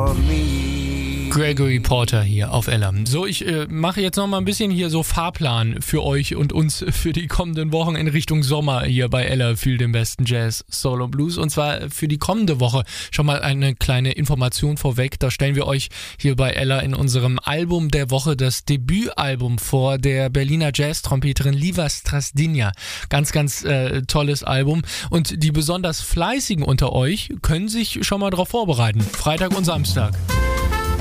on me. Gregory Porter hier auf Ella. So, ich mache jetzt noch mal ein bisschen hier so Fahrplan für euch und uns für die kommenden Wochen in Richtung Sommer hier bei Ella für den besten Jazz, Soul und Blues. Und zwar für die kommende Woche schon mal eine kleine Information vorweg. Da stellen wir euch hier bei Ella in unserem Album der Woche das Debütalbum vor der Berliner Jazz-Trompeterin Liva Strazdinja. Ganz, ganz tolles Album. Und die besonders Fleißigen unter euch können sich schon mal darauf vorbereiten. Freitag und Samstag.